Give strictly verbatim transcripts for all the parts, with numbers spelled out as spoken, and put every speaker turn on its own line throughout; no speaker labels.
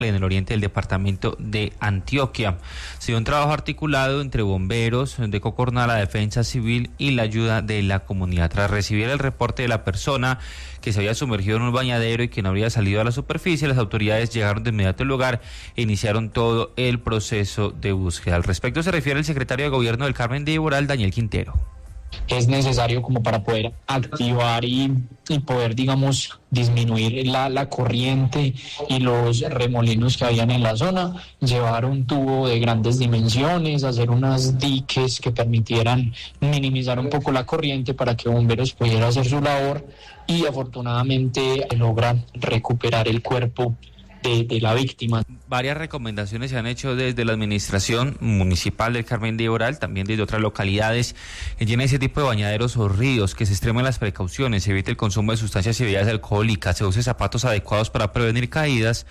en el oriente del departamento de Antioquia. Se dio un trabajo articulado entre bomberos de Cocorná, la defensa civil y la ayuda de la comunidad. Tras recibir el reporte de la persona que se había sumergido en un bañadero y que no habría salido a la superficie, las autoridades llegaron de inmediato al lugar e iniciaron todo el proceso de búsqueda. Al respecto se refiere el secretario de Gobierno del Carmen de Iboral, Daniel Quintero.
Es necesario como para poder activar y, y poder, digamos, disminuir la, la corriente y los remolinos que habían en la zona, llevar un tubo de grandes dimensiones, hacer unas diques que permitieran minimizar un poco la corriente para que bomberos pudieran hacer su labor y afortunadamente logran recuperar el cuerpo De, de la víctima.
Varias recomendaciones se han hecho desde la administración municipal del Carmen de Iboral, también desde otras localidades que tienen ese tipo de bañaderos o ríos, que se extremen las precauciones, se evite el consumo de sustancias y bebidas alcohólicas, se use zapatos adecuados para prevenir caídas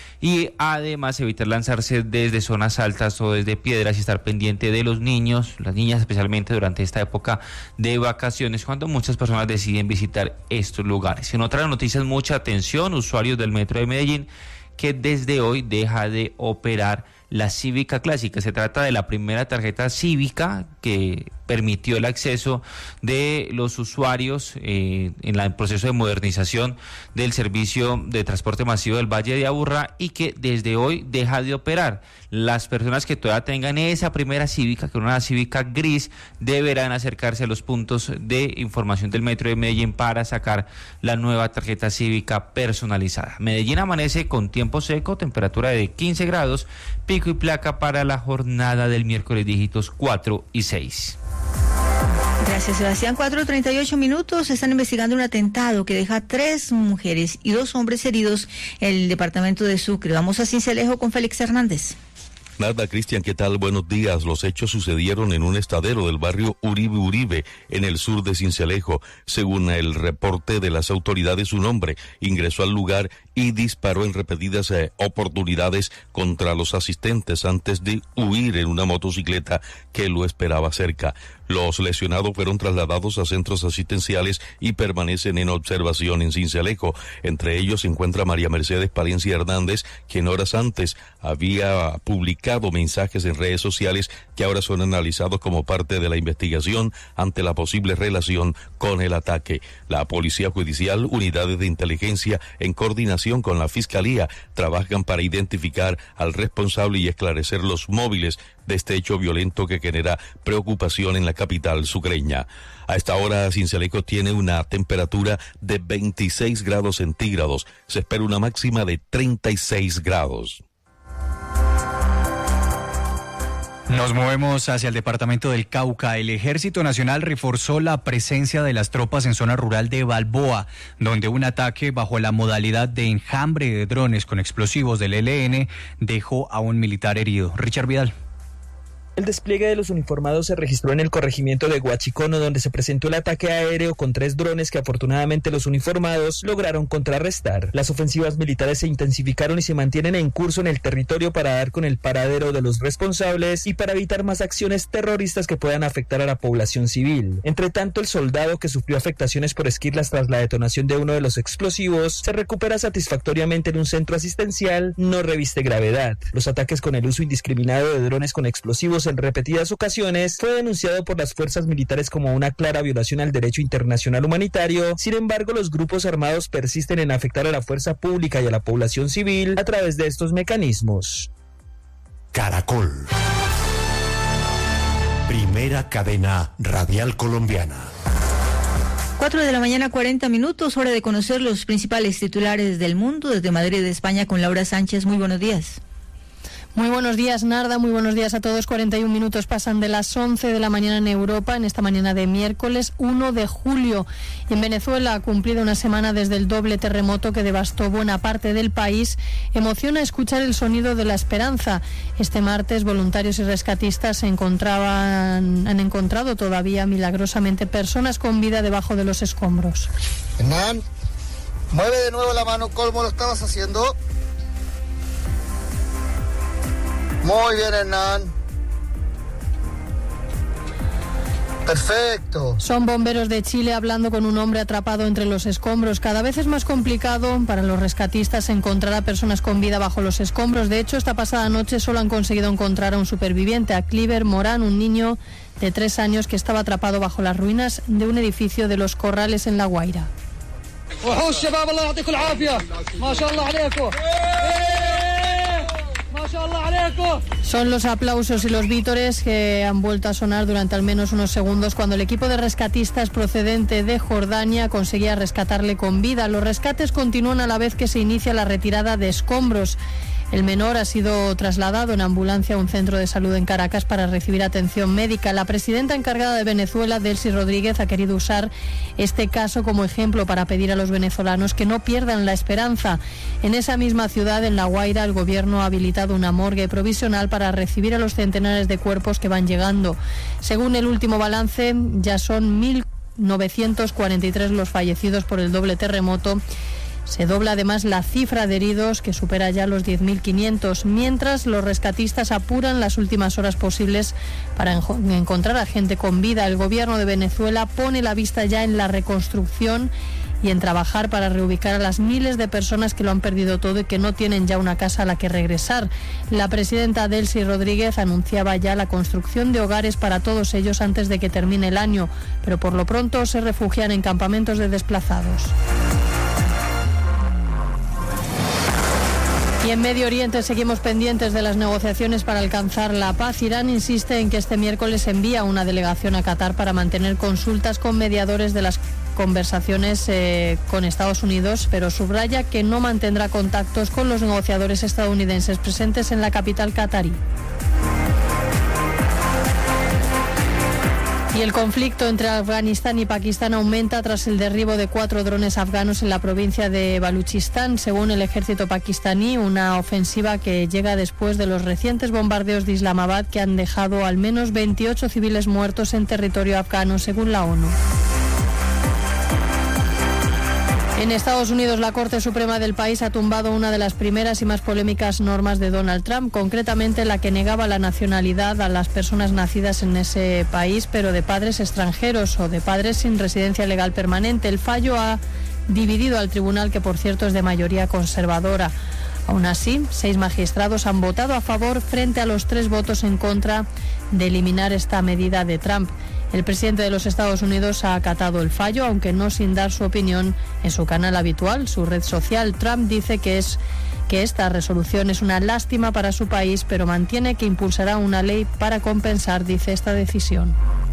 y además evitar lanzarse desde zonas altas o desde piedras y estar pendiente de los niños, las niñas especialmente durante esta época de vacaciones, cuando muchas personas deciden visitar estos lugares. En otras noticias, mucha atención, usuarios del Metro de Medellín, que desde hoy deja de operar la Cívica Clásica. Se trata de la primera tarjeta cívica que permitió el acceso de los usuarios eh, en la, el proceso de modernización del servicio de transporte masivo del Valle de Aburrá y que desde hoy deja de operar. Las personas que todavía tengan esa primera cívica, que es una cívica gris, deberán acercarse a los puntos de información del Metro de Medellín para sacar la nueva tarjeta cívica personalizada. Medellín amanece con tiempo seco, temperatura de quince grados, pico y placa para la jornada del miércoles, dígitos cuatro y seis.
Gracias, Sebastián. cuatro treinta y ocho minutos. Están investigando un atentado que deja tres mujeres y dos hombres heridos en el departamento de Sucre. Vamos a Sincelejo con Félix Hernández.
Nada, Cristian, ¿qué tal? Buenos días. Los hechos sucedieron en un estadero del barrio Uribe Uribe, en el sur de Sincelejo. Según el reporte de las autoridades, un hombre ingresó al lugar y disparó en repetidas eh, oportunidades contra los asistentes antes de huir en una motocicleta que lo esperaba cerca. Los lesionados fueron trasladados a centros asistenciales y permanecen en observación en Sincelejo. Entre ellos se encuentra María Mercedes Palencia Hernández, quien horas antes había publicado mensajes en redes sociales que ahora son analizados como parte de la investigación ante la posible relación con el ataque. La Policía Judicial, unidades de inteligencia en coordinación con la Fiscalía, trabajan para identificar al responsable y esclarecer los móviles de este hecho violento que genera preocupación en la capital sucreña. A esta hora, Sincelejo tiene una temperatura de veintiséis grados centígrados. Se espera una máxima de treinta y seis grados.
Nos movemos hacia el departamento del Cauca. El Ejército Nacional reforzó la presencia de las tropas en zona rural de Balboa, donde un ataque bajo la modalidad de enjambre de drones con explosivos del E L N dejó a un militar herido. Richard Vidal.
El despliegue de los uniformados se registró en el corregimiento de Guachicono, donde se presentó el ataque aéreo con tres drones que afortunadamente los uniformados lograron contrarrestar. Las ofensivas militares se intensificaron y se mantienen en curso en el territorio para dar con el paradero de los responsables y para evitar más acciones terroristas que puedan afectar a la población civil. Entre tanto, el soldado que sufrió afectaciones por esquirlas tras la detonación de uno de los explosivos se recupera satisfactoriamente en un centro asistencial, no reviste gravedad. Los ataques con el uso indiscriminado de drones con explosivos en repetidas ocasiones fue denunciado por las fuerzas militares como una clara violación al derecho internacional humanitario. Sin embargo, los grupos armados persisten en afectar a la fuerza pública y a la población civil a través de estos mecanismos.
Caracol, primera cadena radial colombiana.
cuatro de la mañana, cuarenta minutos, hora de conocer los principales titulares del mundo. Desde Madrid, España, con Laura Sánchez. Muy buenos días.
Muy buenos días, Narda, muy buenos días a todos. cuarenta y un minutos pasan de las once de la mañana en Europa, en esta mañana de miércoles uno de julio. Y en Venezuela ha cumplido una semana desde el doble terremoto que devastó buena parte del país. Emociona escuchar el sonido de la esperanza. Este martes, voluntarios y rescatistas se encontraban, han encontrado todavía milagrosamente personas con vida debajo de los escombros.
Hernán, mueve de nuevo la mano, ¿cómo lo estabas haciendo? Muy bien, Hernán. Perfecto.
Son bomberos de Chile hablando con un hombre atrapado entre los escombros. Cada vez es más complicado para los rescatistas encontrar a personas con vida bajo los escombros. De hecho, esta pasada noche solo han conseguido encontrar a un superviviente, a Cliver Morán, un niño de tres años que estaba atrapado bajo las ruinas de un edificio de Los Corrales en La Guaira. Son los aplausos y los vítores que han vuelto a sonar durante al menos unos segundos cuando el equipo de rescatistas procedente de Jordania conseguía rescatarle con vida. Los rescates continúan a la vez que se inicia la retirada de escombros. El menor ha sido trasladado en ambulancia a un centro de salud en Caracas para recibir atención médica. La presidenta encargada de Venezuela, Delcy Rodríguez, ha querido usar este caso como ejemplo para pedir a los venezolanos que no pierdan la esperanza. En esa misma ciudad, en La Guaira, el gobierno ha habilitado una morgue provisional para recibir a los centenares de cuerpos que van llegando. Según el último balance, ya son mil novecientos cuarenta y tres los fallecidos por el doble terremoto. Se dobla además la cifra de heridos, que supera ya los diez mil quinientos, mientras los rescatistas apuran las últimas horas posibles para en- encontrar a gente con vida. El gobierno de Venezuela pone la vista ya en la reconstrucción y en trabajar para reubicar a las miles de personas que lo han perdido todo y que no tienen ya una casa a la que regresar. La presidenta Delcy Rodríguez anunciaba ya la construcción de hogares para todos ellos antes de que termine el año, pero por lo pronto se refugian en campamentos de desplazados. Y en Medio Oriente seguimos pendientes de las negociaciones para alcanzar la paz. Irán insiste en que este miércoles envía una delegación a Qatar para mantener consultas con mediadores de las conversaciones eh, con Estados Unidos, pero subraya que no mantendrá contactos con los negociadores estadounidenses presentes en la capital catarí. Y el conflicto entre Afganistán y Pakistán aumenta tras el derribo de cuatro drones afganos en la provincia de Baluchistán, según el ejército pakistaní, una ofensiva que llega después de los recientes bombardeos de Islamabad que han dejado al menos veintiocho civiles muertos en territorio afgano, según la ONU. En Estados Unidos, la Corte Suprema del país ha tumbado una de las primeras y más polémicas normas de Donald Trump, concretamente la que negaba la nacionalidad a las personas nacidas en ese país, pero de padres extranjeros o de padres sin residencia legal permanente. El fallo ha dividido al tribunal, que por cierto es de mayoría conservadora. Aún así, seis magistrados han votado a favor frente a los tres votos en contra de eliminar esta medida de Trump. El presidente de los Estados Unidos ha acatado el fallo, aunque no sin dar su opinión en su canal habitual, su red social. Trump dice que es que esta resolución es una lástima para su país, pero mantiene que impulsará una ley para compensar, dice, esta decisión.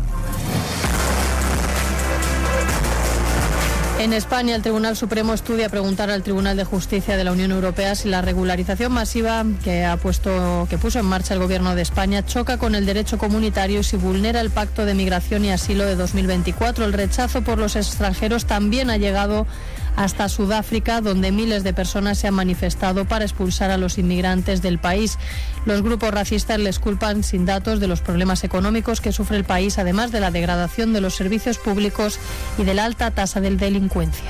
En España, el Tribunal Supremo estudia preguntar al Tribunal de Justicia de la Unión Europea si la regularización masiva que ha puesto, que puso en marcha el Gobierno de España choca con el derecho comunitario y si vulnera el Pacto de Migración y Asilo de dos mil veinticuatro. El rechazo por los extranjeros también ha llegado hasta Sudáfrica, donde miles de personas se han manifestado para expulsar a los inmigrantes del país. Los grupos racistas les culpan sin datos de los problemas económicos que sufre el país, además de la degradación de los servicios públicos y de la alta tasa de delincuencia.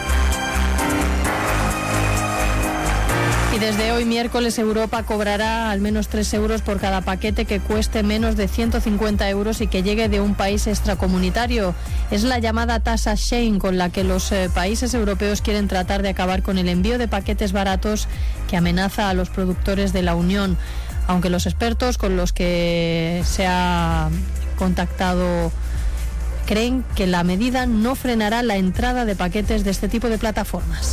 Y desde hoy miércoles Europa cobrará al menos tres euros por cada paquete que cueste menos de ciento cincuenta euros y que llegue de un país extracomunitario. Es la llamada tasa Schengen, con la que los eh, países europeos quieren tratar de acabar con el envío de paquetes baratos que amenaza a los productores de la Unión. Aunque los expertos con los que se ha contactado creen que la medida no frenará la entrada de paquetes de este tipo de plataformas.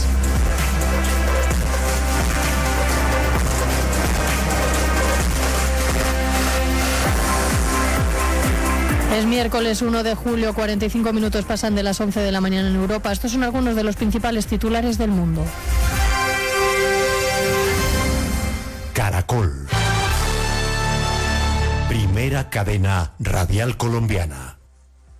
Es miércoles uno de julio, cuarenta y cinco minutos pasan de las once de la mañana en Europa. Estos son algunos de los principales titulares del mundo.
Caracol. Primera cadena radial colombiana.